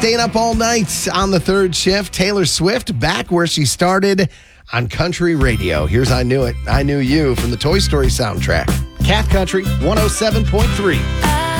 Staying up all night on the third shift. Taylor Swift back where she started on country radio. Here's I Knew It, I Knew You from the Toy Story soundtrack. Cat Country 107.3.